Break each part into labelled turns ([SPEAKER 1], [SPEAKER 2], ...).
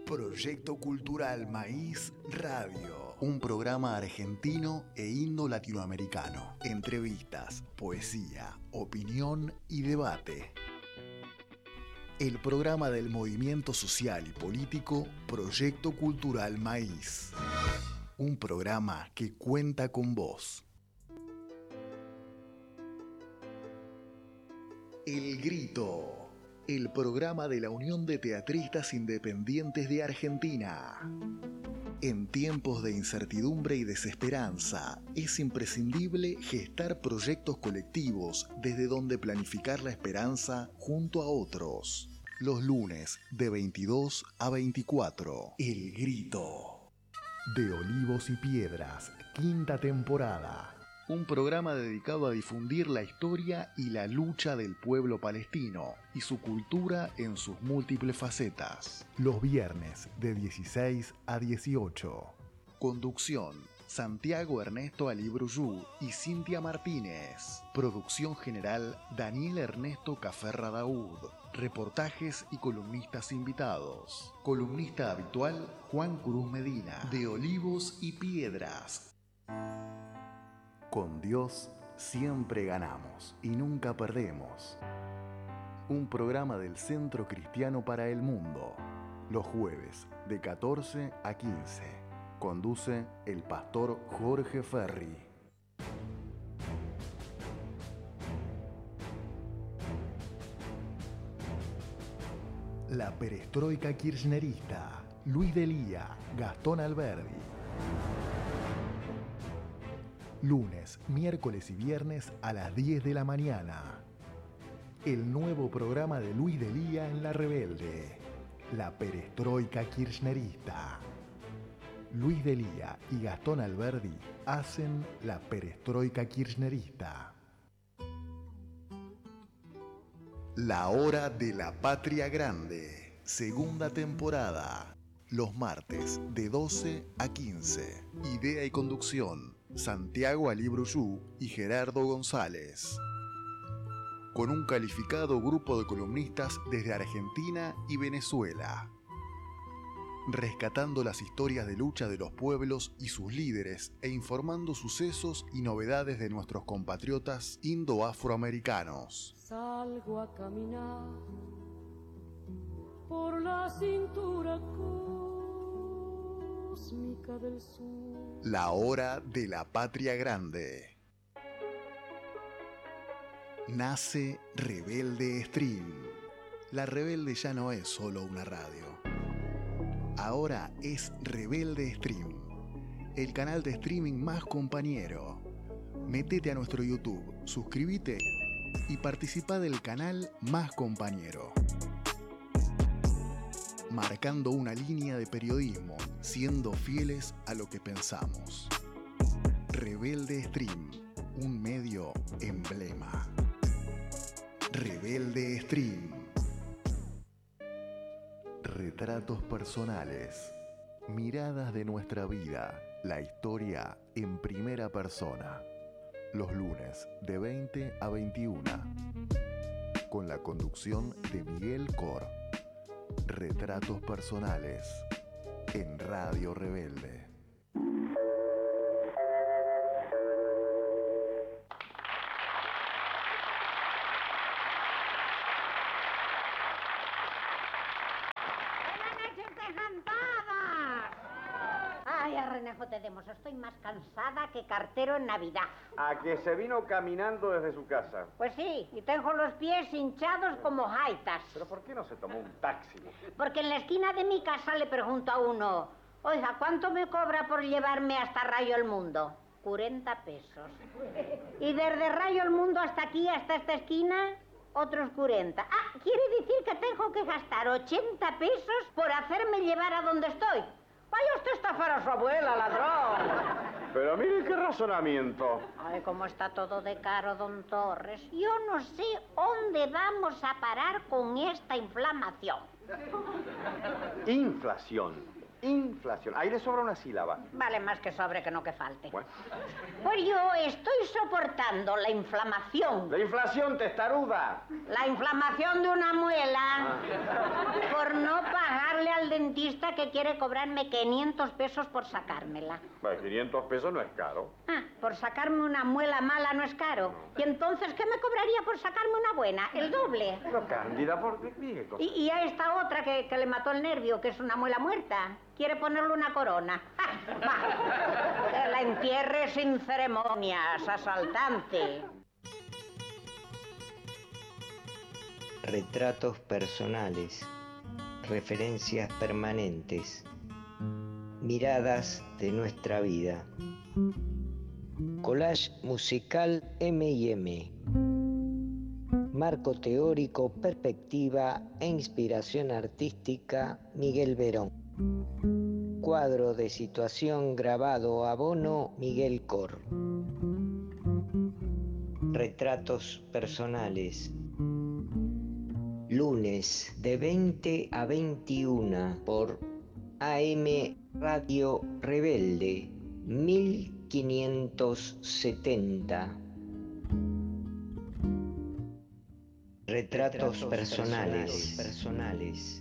[SPEAKER 1] Proyecto Cultural Maíz Radio. Un programa argentino e indo-latinoamericano. Entrevistas, poesía, opinión y debate. El programa del movimiento social y político Proyecto Cultural Maíz. Un programa que cuenta con vos. El Grito. El programa de la Unión de Teatristas Independientes de Argentina. En tiempos de incertidumbre y desesperanza, es imprescindible gestar proyectos colectivos desde donde planificar la esperanza junto a otros. Los lunes de 22 a 24. El Grito. De Olivos y Piedras, quinta temporada. Un programa dedicado a difundir la historia y la lucha del pueblo palestino y su cultura en sus múltiples facetas. Los viernes de 16 a 18. Conducción: Santiago Ernesto Alibruyú y Cintia Martínez. Producción general: Daniel Ernesto Caferra Daud. Reportajes y columnistas invitados. Columnista habitual: Juan Cruz Medina, de Olivos y Piedras. Con Dios siempre ganamos y nunca perdemos. Un programa del Centro Cristiano para el Mundo. Los jueves de 14 a 15. Conduce el pastor Jorge Ferri. La perestroika kirchnerista. Luis Delía, Gastón Alberdi. Lunes, miércoles y viernes a las 10 de la mañana. El nuevo programa de Luis Delía en La Rebelde. La perestroika kirchnerista. Luis Delía y Gastón Alberdi hacen la perestroika kirchnerista. La Hora de la Patria Grande. Segunda temporada. Los martes de 12 a 15. Idea y conducción: Santiago Alibruyú y Gerardo González. Con un calificado grupo de columnistas desde Argentina y Venezuela. Rescatando las historias de lucha de los pueblos y sus líderes e informando sucesos y novedades de nuestros compatriotas indo-afroamericanos.
[SPEAKER 2] Salgo a caminar por la cintura cósmica del sur.
[SPEAKER 1] La Hora de la Patria Grande. Nace Rebelde Stream. La Rebelde ya no es solo una radio. Ahora es Rebelde Stream, el canal de streaming más compañero. Métete a nuestro YouTube, suscríbete y participa del canal más compañero. Marcando una línea de periodismo, siendo fieles a lo que pensamos. Rebelde Stream, un medio emblema. Rebelde Stream. Retratos personales, miradas de nuestra vida, la historia en primera persona. Los lunes de 20 a 21. Con la conducción de Miguel Cor. Retratos personales en Radio Rebelde.
[SPEAKER 3] Ay, Arrenejo te demos, estoy más cansada que cartero en Navidad.
[SPEAKER 4] A que se vino caminando desde su casa.
[SPEAKER 3] Pues sí, y tengo los pies hinchados como jaitas.
[SPEAKER 4] ¿Pero por qué no se tomó un taxi?
[SPEAKER 3] Porque en la esquina de mi casa le pregunto a uno: oiga, ¿cuánto me cobra por llevarme hasta Rayo el Mundo? 40 pesos. Y desde Rayo el Mundo hasta aquí, hasta esta esquina, otros 40. Ah, quiere decir que tengo que gastar 80 pesos por hacerme llevar a donde estoy. Vaya usted a estafar a su abuela, ladrón.
[SPEAKER 4] Pero mire qué razonamiento.
[SPEAKER 3] Ay, cómo está todo de caro, don Torres. Yo no sé dónde vamos a parar con esta inflamación.
[SPEAKER 4] Inflación. Inflación. Ahí le sobra una sílaba.
[SPEAKER 3] Vale más que sobre que no que falte.
[SPEAKER 4] Bueno.
[SPEAKER 3] Pues yo estoy soportando la inflamación.
[SPEAKER 4] La inflación, testaruda.
[SPEAKER 3] La inflamación de una muela por no pagarle al dentista que quiere cobrarme 500 pesos por sacármela.
[SPEAKER 4] Bueno, 500 pesos no es caro.
[SPEAKER 3] Ah, por sacarme una muela mala no es caro. ¿Y entonces qué me cobraría por sacarme una buena? El doble.
[SPEAKER 4] Pero Cándida, ¿por qué cosa?
[SPEAKER 3] Y a esta otra que le mató el nervio, que es una muela muerta, quiere ponerle una corona. Va, que la entierre sin ceremonias, asaltante.
[SPEAKER 5] Retratos personales, referencias permanentes, miradas de nuestra vida. Collage musical M&M. Marco teórico, perspectiva e inspiración artística Miguel Verón. Cuadro de situación grabado a Bono Miguel Cor. Retratos personales. Lunes de 20 a 21 por AM Radio Rebelde 1570. Retratos personales.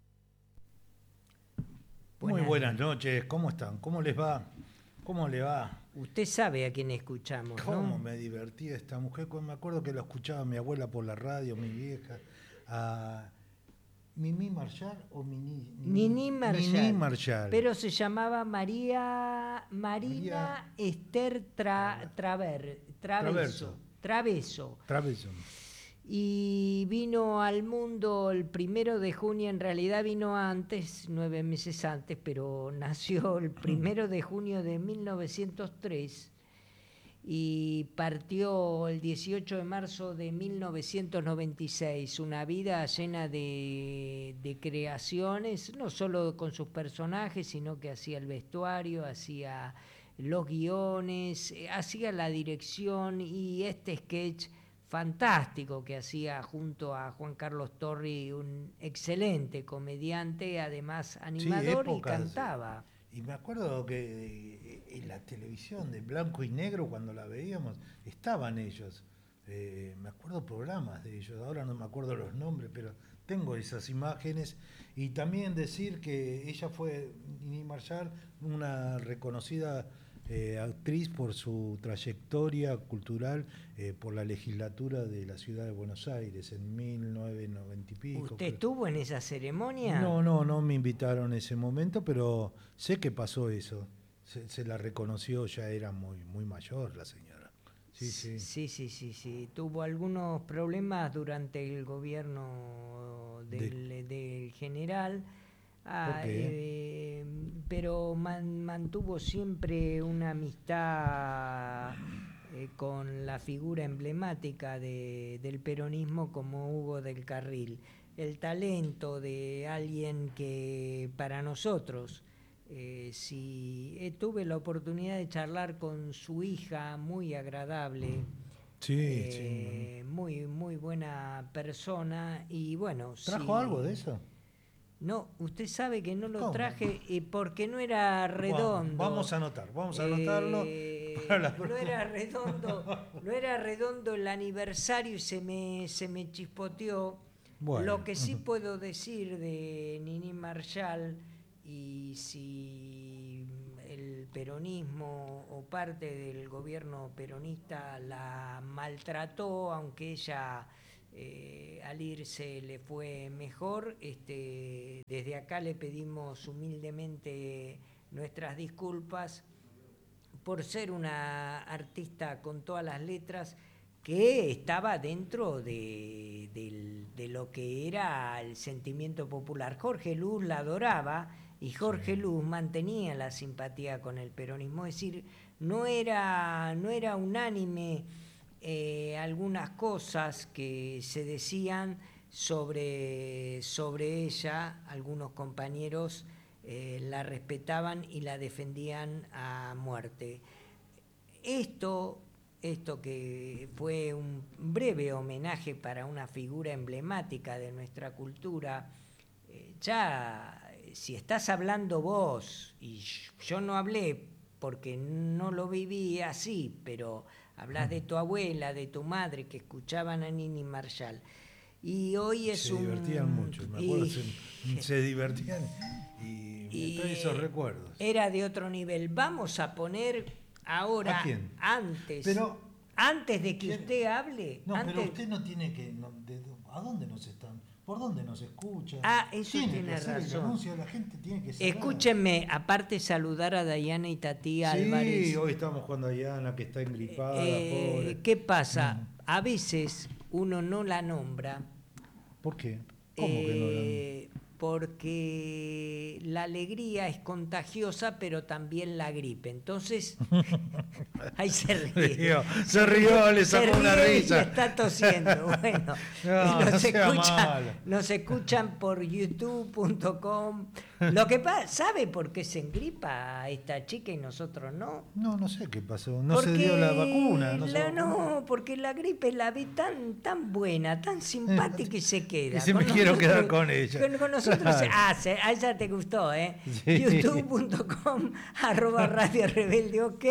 [SPEAKER 6] Muy buenas noches, ¿cómo están? ¿Cómo les va? ¿Cómo le va?
[SPEAKER 7] Usted sabe a quién escuchamos,
[SPEAKER 6] ¿Cómo
[SPEAKER 7] ¿no?
[SPEAKER 6] me divertía esta mujer? Me acuerdo que lo escuchaba mi abuela por la radio, mi vieja. A Mimi Marshall o
[SPEAKER 7] Nini Marshall.
[SPEAKER 6] Nini Marshall.
[SPEAKER 7] Pero se llamaba Marina Esther Traverso. Y vino al mundo el 1 de junio, en realidad vino antes, 9 meses antes, pero nació el 1 de junio de 1903 y partió el 18 de marzo de 1996. Una vida llena de creaciones, no solo con sus personajes, sino que hacía el vestuario, hacía los guiones, hacía la dirección y este sketch fantástico que hacía junto a Juan Carlos Torri, un excelente comediante, además animador, y cantaba.
[SPEAKER 6] Y me acuerdo que en la televisión de blanco y negro, cuando la veíamos, estaban ellos. Me acuerdo programas de ellos, ahora no me acuerdo los nombres, pero tengo esas imágenes. Y también decir que ella fue, Nini Marshall, una reconocida actriz por su trayectoria cultural por la legislatura de la ciudad de Buenos Aires en 1990 y pico.
[SPEAKER 7] ¿Usted estuvo en esa ceremonia?
[SPEAKER 6] No me invitaron en ese momento, pero sé que pasó eso. Se la reconoció, ya era muy mayor la señora. Sí.
[SPEAKER 7] Tuvo algunos problemas durante el gobierno del general. Pero mantuvo siempre una amistad con la figura emblemática del peronismo como Hugo del Carril. El talento de alguien que para nosotros, tuve la oportunidad de charlar con su hija, muy agradable.
[SPEAKER 6] Sí.
[SPEAKER 7] Muy buena persona y bueno.
[SPEAKER 6] ¿Trajo algo de eso?
[SPEAKER 7] No, usted sabe que no lo
[SPEAKER 6] ¿Cómo?
[SPEAKER 7] traje porque no era redondo.
[SPEAKER 6] Vamos a anotarlo.
[SPEAKER 7] No era redondo el aniversario y se me chispoteó.
[SPEAKER 6] Bueno.
[SPEAKER 7] Lo que sí puedo decir de Nini Marshall, y si el peronismo o parte del gobierno peronista la maltrató, aunque ella al irse le fue mejor, desde acá le pedimos humildemente nuestras disculpas por ser una artista con todas las letras que estaba dentro de lo que era el sentimiento popular. Jorge Luz la adoraba y Jorge Luz mantenía la simpatía con el peronismo, es decir, no era unánime algunas cosas que se decían sobre ella. Algunos compañeros la respetaban y la defendían a muerte. Esto que fue un breve homenaje para una figura emblemática de nuestra cultura, si estás hablando vos, y yo no hablé porque no lo viví así, pero hablas de tu abuela, de tu madre, que escuchaban a Nini Marshall, Y hoy es
[SPEAKER 6] se
[SPEAKER 7] un...
[SPEAKER 6] divertían mucho, me acuerdo, se divertían y me trae esos recuerdos.
[SPEAKER 7] Era de otro nivel. Vamos a poner ahora,
[SPEAKER 6] ¿A quién?
[SPEAKER 7] antes de que usted hable.
[SPEAKER 6] No,
[SPEAKER 7] antes...
[SPEAKER 6] pero usted no tiene que... ¿A dónde nos están? ¿Por dónde nos escuchan?
[SPEAKER 7] Eso tiene
[SPEAKER 6] que
[SPEAKER 7] razón.
[SPEAKER 6] El anuncio, la gente tiene que saber.
[SPEAKER 7] Escúchenme, aparte saludar a Dayana y Tati Álvarez.
[SPEAKER 6] Sí, hoy estamos jugando a Dayana, que está engripada, pobre.
[SPEAKER 7] ¿Qué pasa? A veces uno no la nombra.
[SPEAKER 6] ¿Por qué? ¿Cómo que no la nombra?
[SPEAKER 7] Porque la alegría es contagiosa, pero también la gripe. Entonces, ahí se ríe.
[SPEAKER 6] Se rió, le sacó una risa.
[SPEAKER 7] Y está tosiendo. Bueno, nos escuchan por youtube.com. Lo que pasa, ¿sabe por qué se engripa esta chica y nosotros no?
[SPEAKER 6] No sé qué pasó. No se dio la vacuna.
[SPEAKER 7] No, porque la gripe la ve tan buena, tan simpática y se queda.
[SPEAKER 6] Y me quiero quedar con ella.
[SPEAKER 7] Con nosotros, a ella te gustó, ¿eh? Sí. youtube.com /Radio Rebelde OK,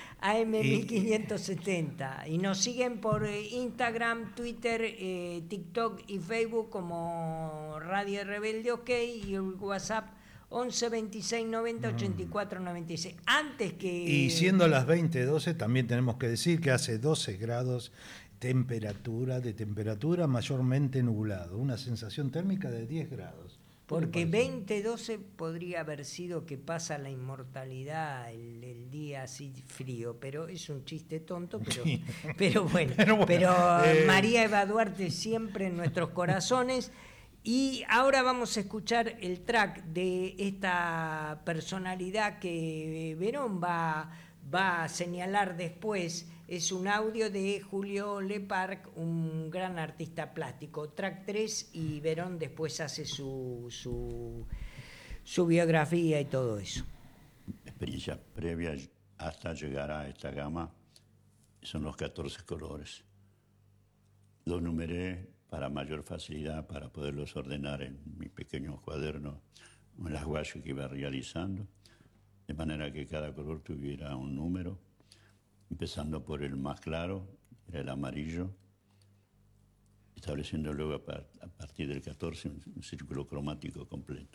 [SPEAKER 7] AM1570. Y nos siguen por Instagram, Twitter, TikTok y Facebook como Radio Rebelde OK y el WhatsApp 11 26 90 84 96. Antes que...
[SPEAKER 6] Y siendo las 20:12 también tenemos que decir que hace 12 grados de temperatura mayormente nublado, una sensación térmica de 10 grados.
[SPEAKER 7] Porque 2012 podría haber sido que pasa la inmortalidad el día así frío, pero es un chiste tonto, pero bueno. María Eva Duarte siempre en nuestros corazones. Y ahora vamos a escuchar el track de esta personalidad que Verón va a señalar después. Es un audio de Julio Leparc, un gran artista plástico. Track 3 y Verón después hace su biografía y todo eso.
[SPEAKER 8] Experiencia previa hasta llegar a esta gama son los 14 colores. Los numeré para mayor facilidad, para poderlos ordenar en mi pequeño cuaderno o en las guayas que iba realizando, de manera que cada color tuviera un número, empezando por el más claro, era el amarillo, estableciendo luego a partir del 14 un círculo cromático completo.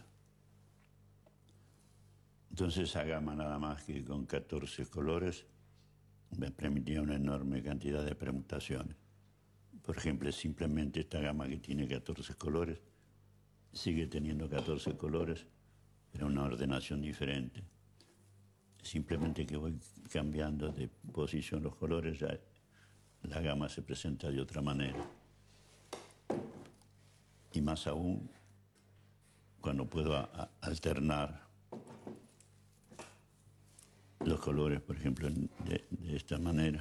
[SPEAKER 8] Entonces esa gama nada más que con 14 colores me permitía una enorme cantidad de permutaciones. Por ejemplo, simplemente esta gama que tiene 14 colores sigue teniendo 14 colores, pero una ordenación diferente. Simplemente que voy cambiando de posición los colores, ya la gama se presenta de otra manera. Y más aún cuando puedo alternar los colores, por ejemplo, de esta manera,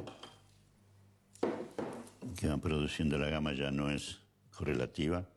[SPEAKER 8] que van produciendo la gama ya no es correlativa,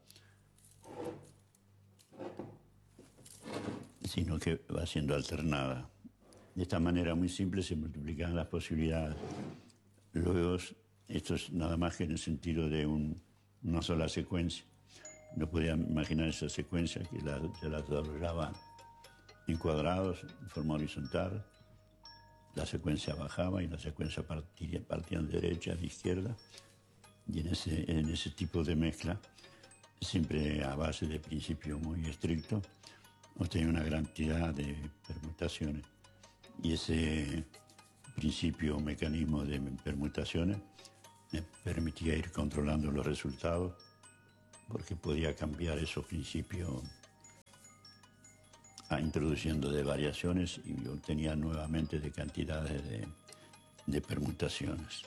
[SPEAKER 8] sino que va siendo alternada. De esta manera muy simple se multiplican las posibilidades. Luego, esto es nada más que en el sentido de una sola secuencia. No podía imaginar esa secuencia que se la desarrollaba en cuadrados, en forma horizontal. La secuencia bajaba y la secuencia partía de derecha a la izquierda. Y en ese tipo de mezcla, siempre a base de principios muy estrictos, obtenía una gran cantidad de permutaciones. Y ese principio o mecanismo de permutaciones me permitía ir controlando los resultados, porque podía cambiar esos principios introduciendo de variaciones y obtenía nuevamente de cantidades de permutaciones.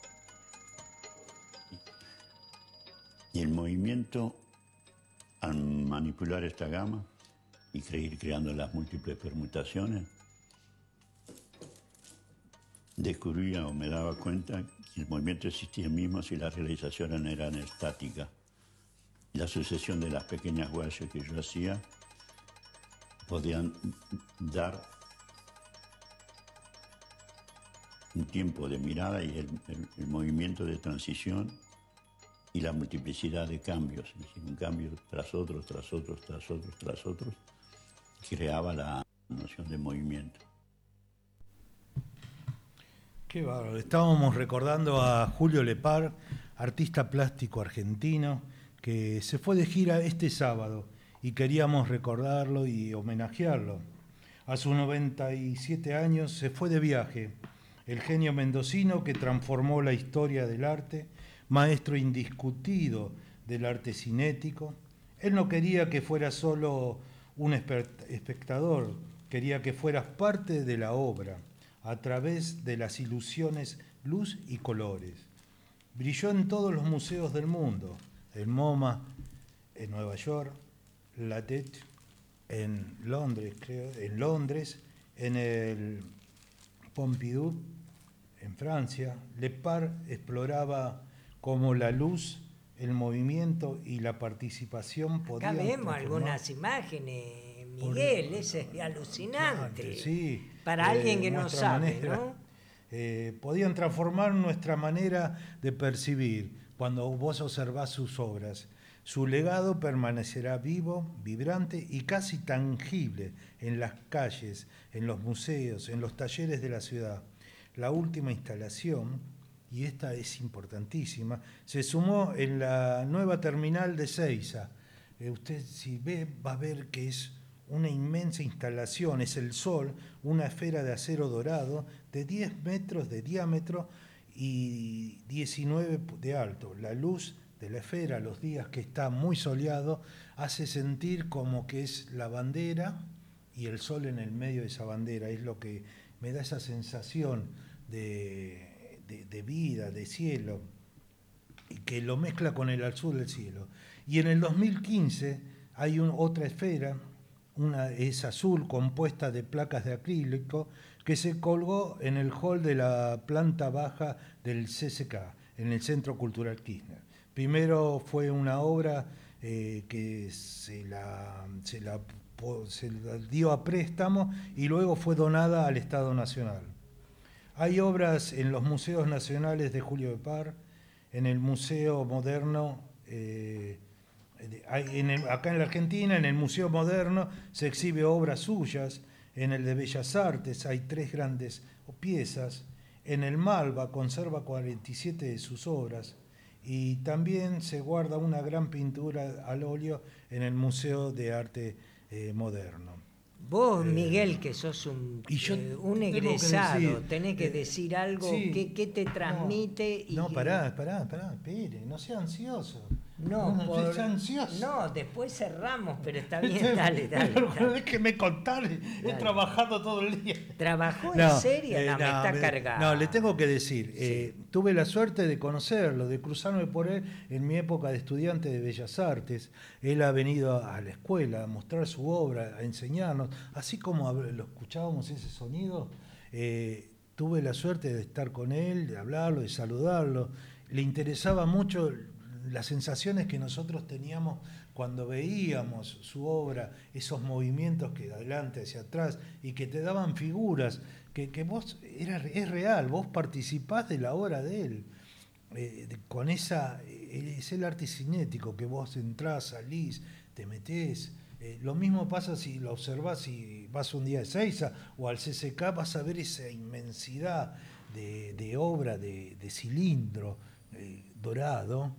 [SPEAKER 8] Y el movimiento, al manipular esta gama y ir creando las múltiples permutaciones, descubría o me daba cuenta que el movimiento existía mismo si las realizaciones eran estáticas. La sucesión de las pequeñas guayas que yo hacía podían dar un tiempo de mirada y el movimiento de transición y la multiplicidad de cambios, es decir, un cambio tras otro, tras otro, tras otro, tras otro, creaba la noción de movimiento.
[SPEAKER 6] Qué bárbaro. Estábamos recordando a Julio Leparc, artista plástico argentino, que se fue de gira este sábado y queríamos recordarlo y homenajearlo. A sus 97 años se fue de viaje, el genio mendocino que transformó la historia del arte, maestro indiscutido del arte cinético. Él no quería que fueras solo un espectador, quería que fueras parte de la obra, a través de las ilusiones, luz y colores. Brilló en todos los museos del mundo, el MoMA en Nueva York, la Tate en Londres, en el Pompidou en Francia. Lepar exploraba cómo la luz, el movimiento y la participación podían
[SPEAKER 7] Acá vemos
[SPEAKER 6] transformar.
[SPEAKER 7] algunas imágenes, Miguel, ese es alucinante.
[SPEAKER 6] Sí,
[SPEAKER 7] para alguien que no
[SPEAKER 6] nuestra
[SPEAKER 7] sabe,
[SPEAKER 6] manera,
[SPEAKER 7] ¿no?
[SPEAKER 6] Podían transformar nuestra manera de percibir cuando vos observás sus obras. Su legado permanecerá vivo, vibrante y casi tangible en las calles, en los museos, en los talleres de la ciudad. La última instalación, y esta es importantísima, se sumó en la nueva terminal de Seiza. Usted si ve, va a ver que es una inmensa instalación, es el Sol, una esfera de acero dorado de 10 metros de diámetro y 19 de alto. La luz de la esfera, los días que está muy soleado, hace sentir como que es la bandera y el sol en el medio de esa bandera. Es lo que me da esa sensación de vida, de cielo, y que lo mezcla con el azul del cielo. Y en el 2015 hay otra esfera, es azul, compuesta de placas de acrílico, que se colgó en el hall de la planta baja del CCK, en el Centro Cultural Kirchner. Primero fue una obra que se la dio a préstamo y luego fue donada al Estado Nacional. Hay obras en los museos nacionales de Julio Lepar, en el Museo Moderno, acá en la Argentina, en el Museo Moderno se exhibe obras suyas, en el de Bellas Artes hay 3 grandes piezas, en el Malva conserva 47 de sus obras, y también se guarda una gran pintura al óleo en el Museo de Arte Moderno.
[SPEAKER 7] Vos, Miguel, que sos un egresado, tenés que decir algo,
[SPEAKER 6] sí,
[SPEAKER 7] ¿qué te transmite?
[SPEAKER 6] Pará, espere, no sea ansioso.
[SPEAKER 7] No,
[SPEAKER 6] sea ansioso.
[SPEAKER 7] No, después cerramos, pero está bien, dale.
[SPEAKER 6] Déjeme contar, he trabajado todo el día.
[SPEAKER 7] ¿Trabajó en serio? Me está cargado.
[SPEAKER 6] No, le tengo que decir, tuve la suerte de conocerlo, de cruzarme por él en mi época de estudiante de Bellas Artes. Él ha venido a la escuela a mostrar su obra, a enseñarnos, así como lo escuchábamos ese sonido. Tuve la suerte de estar con él, de hablarlo, de saludarlo. Le interesaba mucho las sensaciones que nosotros teníamos cuando veíamos su obra, esos movimientos que de adelante hacia atrás y que te daban figuras, que vos es real, vos participás de la obra de él. Con es el arte cinético, que vos entrás, salís, te metés. Lo mismo pasa si lo observás, si vas un día a Ezeiza o al CCK, vas a ver esa inmensidad de obra, de cilindro dorado.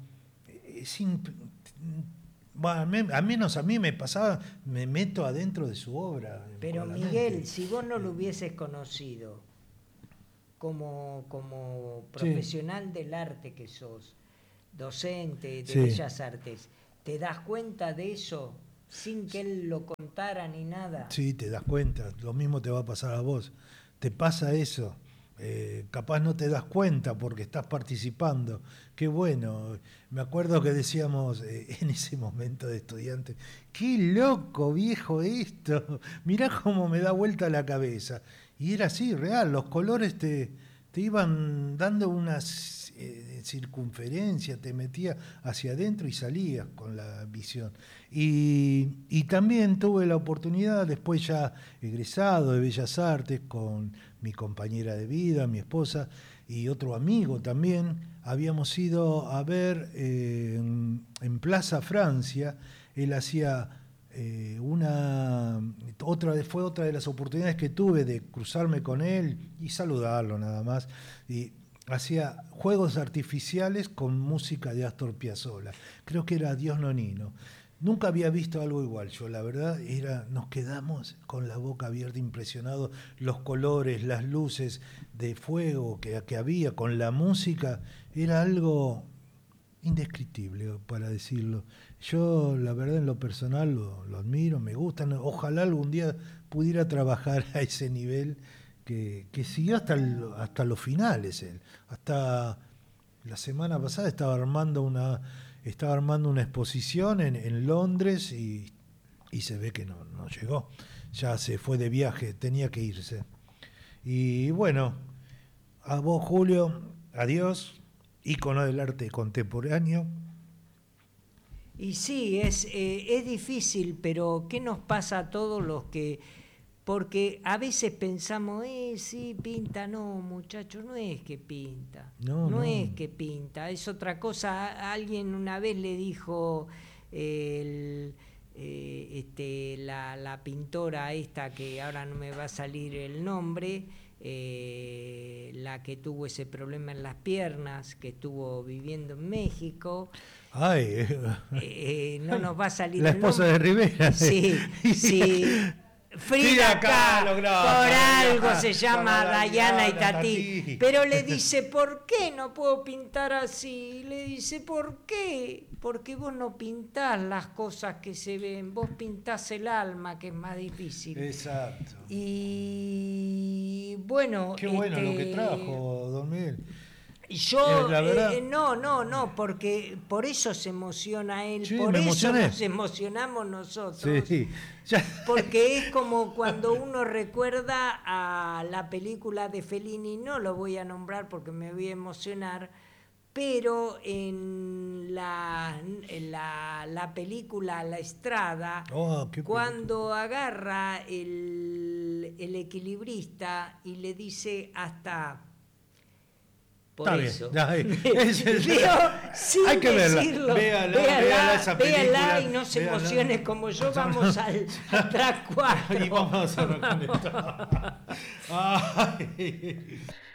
[SPEAKER 6] Al menos a mí me pasaba, me meto adentro de su obra.
[SPEAKER 7] Pero Miguel, si vos no lo hubieses conocido como profesional del arte que sos, docente de Bellas Artes, ¿te das cuenta de eso sin que él lo contara ni nada?
[SPEAKER 6] Sí, te das cuenta, lo mismo te va a pasar a vos. Te pasa eso. Capaz no te das cuenta porque estás participando. Qué bueno. Me acuerdo que decíamos en ese momento de estudiante, qué loco viejo esto, mirá cómo me da vuelta la cabeza. Y era así, real, los colores te iban dando una circunferencia, te metía hacia adentro y salías con la visión. Y también tuve la oportunidad, después ya egresado de Bellas Artes, con mi compañera de vida, mi esposa, y otro amigo también, habíamos ido a ver en Plaza Francia. Él hacía fue otra de las oportunidades que tuve de cruzarme con él y saludarlo nada más. Y hacía juegos artificiales con música de Astor Piazzolla. Creo que era Dios Nonino. Nunca había visto algo igual. Yo, la verdad, nos quedamos con la boca abierta, impresionados. Los colores, las luces de fuego que había con la música, era algo indescriptible, para decirlo. Yo, la verdad, en lo personal lo admiro, me gustan. Ojalá algún día pudiera trabajar a ese nivel que siguió hasta los finales. Hasta la semana pasada estaba armando una exposición en Londres y se ve que no llegó. Ya se fue de viaje, tenía que irse. Y bueno, a vos, Julio, adiós, ícono del arte contemporáneo.
[SPEAKER 7] Y sí, es difícil, pero ¿qué nos pasa a todos los que...? Porque a veces pensamos, sí, pinta, no, muchachos, no es que pinta, no es que pinta, es otra cosa. Alguien una vez le dijo, la pintora esta, que ahora no me va a salir el nombre, la que tuvo ese problema en las piernas, que estuvo viviendo en México.
[SPEAKER 6] Ay,
[SPEAKER 7] no nos va a salir
[SPEAKER 6] la
[SPEAKER 7] el
[SPEAKER 6] esposa
[SPEAKER 7] nombre.
[SPEAKER 6] de Rivera.
[SPEAKER 7] Sí, sí. Frida Kahlo, por algo se llama Diana Itatí. Pero le dice, ¿por qué no puedo pintar así? Le dice, ¿por qué? Porque vos no pintás las cosas que se ven, vos pintás el alma, que es más difícil.
[SPEAKER 6] Exacto.
[SPEAKER 7] Y bueno...
[SPEAKER 6] Qué bueno lo que trajo, don Miguel.
[SPEAKER 7] Yo,
[SPEAKER 6] la verdad,
[SPEAKER 7] no, porque por eso se emociona él,
[SPEAKER 6] sí,
[SPEAKER 7] por
[SPEAKER 6] me
[SPEAKER 7] eso
[SPEAKER 6] emocioné.
[SPEAKER 7] nos emocionamos nosotros.
[SPEAKER 6] Sí, ya.
[SPEAKER 7] Porque es como cuando uno recuerda a la película de Fellini, no lo voy a nombrar porque me voy a emocionar, pero en la película La Estrada, cuando agarra el equilibrista y le dice hasta... Por eso. Sin
[SPEAKER 6] hay que
[SPEAKER 7] decirlo,
[SPEAKER 6] véala esa película,
[SPEAKER 7] véala y no se emocione como yo. Vamos al track 4.
[SPEAKER 6] Y vamos a reconectar. Ay.